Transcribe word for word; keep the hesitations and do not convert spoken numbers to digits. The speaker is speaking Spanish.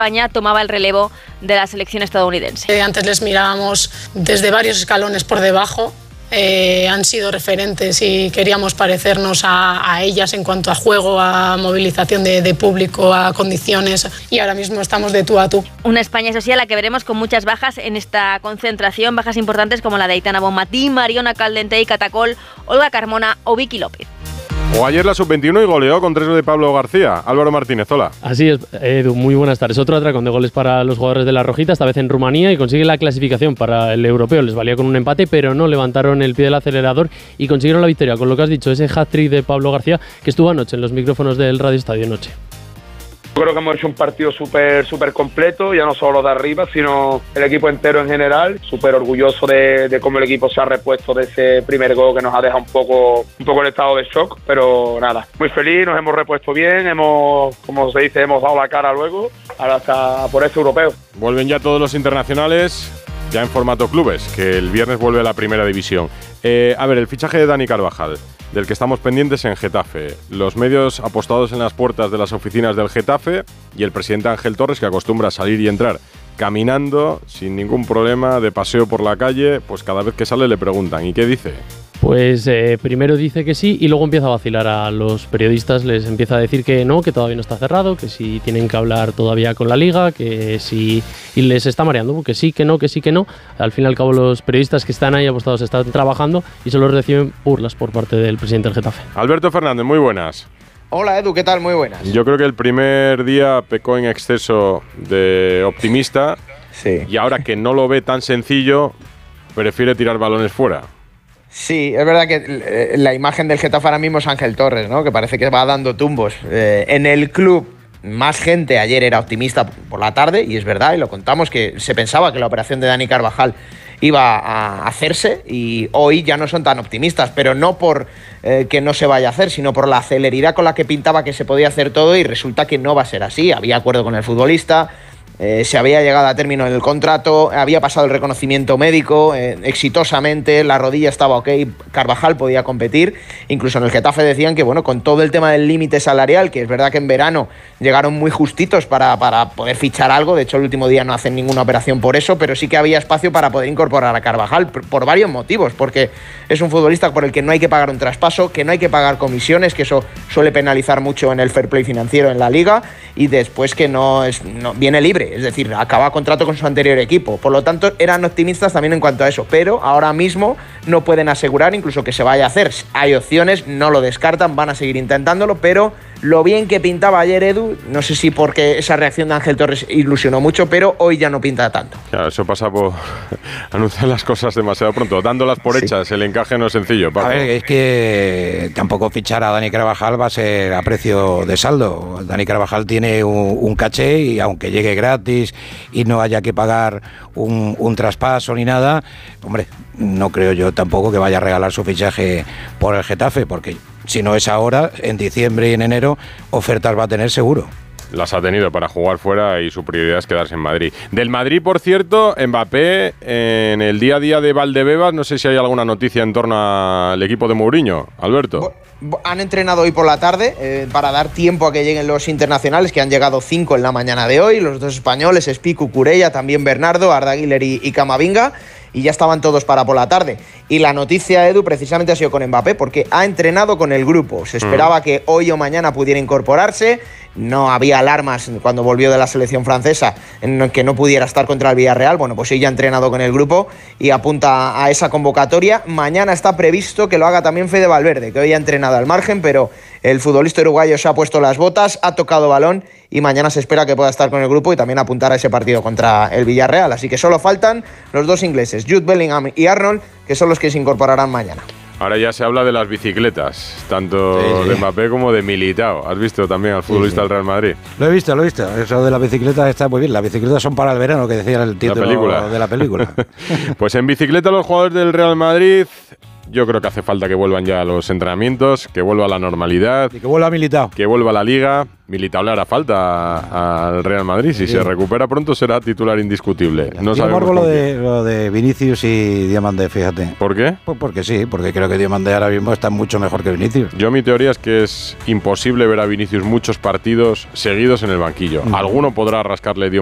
España tomaba el relevo de la selección estadounidense. Eh, antes les mirábamos desde varios escalones por debajo. Eh, han sido referentes y queríamos parecernos a, a ellas en cuanto a juego, a movilización de, de público, a condiciones, y ahora mismo estamos de tú a tú. Una España, eso sí, a la que veremos con muchas bajas en esta concentración, bajas importantes como la de Aitana Bonmatí, Mariona Caldentey, Catacol, Olga Carmona o Vicky López. O ayer la sub veintiuno y goleó con tres de Pablo García. Álvaro Martínez, hola. Así es, Edu, muy buenas tardes. Otro atracón de goles para los jugadores de la Rojita, esta vez en Rumanía, y consigue la clasificación para el europeo. Les valía con un empate, pero no levantaron el pie del acelerador y consiguieron la victoria. Con lo que has dicho, ese hat-trick de Pablo García que estuvo anoche en los micrófonos del Radio Estadio Noche. Yo creo que hemos hecho un partido súper súper completo, ya no solo de arriba, sino el equipo entero en general. Súper orgulloso de, de cómo el equipo se ha repuesto de ese primer gol que nos ha dejado un poco, un poco en estado de shock, pero nada, muy feliz, nos hemos repuesto bien, hemos, como se dice, hemos dado la cara luego, ahora hasta por este europeo. Vuelven ya todos los internacionales, ya en formato clubes, que el viernes vuelve a la primera división. Eh, a ver, el fichaje de Dani Carvajal, del que estamos pendientes en Getafe, los medios apostados en las puertas de las oficinas del Getafe y el presidente Ángel Torres, que acostumbra a salir y entrar caminando sin ningún problema, de paseo por la calle, pues cada vez que sale le preguntan, ¿y qué dice? Pues eh, primero dice que sí y luego empieza a vacilar a los periodistas, les empieza a decir que no, que todavía no está cerrado, que si tienen que hablar todavía con la Liga, que sí, y les está mareando, que sí, que no, que sí, que no. Al fin y al cabo los periodistas que están ahí apostados están trabajando y solo reciben burlas por parte del presidente del Getafe. Alberto Fernández, muy buenas. Hola Edu, ¿qué tal? Muy buenas. Yo creo que el primer día pecó en exceso de optimista, sí, y ahora que no lo ve tan sencillo, prefiere tirar balones fuera. Sí, es verdad que la imagen del Getafe ahora mismo es Ángel Torres, ¿no? Que parece que va dando tumbos. Eh, en el club, más gente ayer era optimista por la tarde, y es verdad, y lo contamos, que se pensaba que la operación de Dani Carvajal iba a hacerse, y hoy ya no son tan optimistas, pero no por eh, que no se vaya a hacer, sino por la celeridad con la que pintaba que se podía hacer todo, y resulta que no va a ser así. Había acuerdo con el futbolista, Eh, se había llegado a término en el contrato, había pasado el reconocimiento médico eh, exitosamente, la rodilla estaba ok, Carvajal podía competir. Incluso en el Getafe decían que, bueno, con todo el tema del límite salarial, que es verdad que en verano llegaron muy justitos para, para poder fichar algo, de hecho el último día no hacen ninguna operación por eso, pero sí que había espacio para poder incorporar a Carvajal por, por varios motivos, porque es un futbolista por el que no hay que pagar un traspaso, que no hay que pagar comisiones, que eso suele penalizar mucho en el fair play financiero en la Liga, y después que no, es, no viene libre. Es decir, acaba contrato con su anterior equipo. Por lo tanto, eran optimistas también en cuanto a eso. Pero ahora mismo no pueden asegurar incluso que se vaya a hacer. Hay opciones, no lo descartan, van a seguir intentándolo, pero lo bien que pintaba ayer Edu, no sé si porque esa reacción de Ángel Torres ilusionó mucho, pero hoy ya no pinta tanto. Claro, eso pasa por anunciar las cosas demasiado pronto, dándolas por sí. hechas. El encaje no es sencillo, Paco. A ver, es que tampoco fichar a Dani Carvajal va a ser a precio de saldo. Dani Carvajal tiene un, un caché, y aunque llegue gratis y no haya que pagar un, un traspaso ni nada, hombre, no creo yo tampoco que vaya a regalar su fichaje por el Getafe, porque si no es ahora, en diciembre y en enero, ofertas va a tener seguro. Las ha tenido para jugar fuera y su prioridad es quedarse en Madrid. Del Madrid, por cierto, Mbappé, en el día a día de Valdebebas, no sé si hay alguna noticia en torno al equipo de Mourinho. Alberto. Han entrenado hoy por la tarde eh, para dar tiempo a que lleguen los internacionales, que han llegado cinco en la mañana de hoy, los dos españoles, Espi, Cucurella, también Bernardo, Arda Güler y, y Camavinga, y ya estaban todos para por la tarde. Y la noticia, Edu, precisamente ha sido con Mbappé, porque ha entrenado con el grupo. Se esperaba mm. que hoy o mañana pudiera incorporarse. No había alarmas cuando volvió de la selección francesa en que no pudiera estar contra el Villarreal. Bueno, pues hoy ya ha entrenado con el grupo y apunta a esa convocatoria. Mañana está previsto que lo haga también Fede Valverde, que hoy ha entrenado al margen, pero el futbolista uruguayo se ha puesto las botas, ha tocado balón, y mañana se espera que pueda estar con el grupo y también apuntar a ese partido contra el Villarreal. Así que solo faltan los dos ingleses, Jude Bellingham y Arnold, que son los que se incorporarán mañana. Ahora ya se habla de las bicicletas, tanto sí, sí. de Mbappé como de Militao. ¿Has visto también al futbolista sí, sí. del Real Madrid? Lo he visto, lo he visto. Eso de las bicicletas está muy bien. Las bicicletas son para el verano, que decía el título la película. de la película. Pues en bicicleta los jugadores del Real Madrid Yo creo que hace falta que vuelvan ya los entrenamientos, que vuelva la normalidad. Y que vuelva Militao. Que vuelva la Liga. Militao le hará falta al Real Madrid. Si sí. se recupera pronto será titular indiscutible. No sabemos lo de, lo de Vinicius y Diomandé, fíjate. ¿Por qué? Pues porque sí, porque creo que Diomandé ahora mismo está mucho mejor que Vinicius. Yo mi teoría es que es imposible ver a Vinicius muchos partidos seguidos en el banquillo. Mm. Alguno podrá rascarle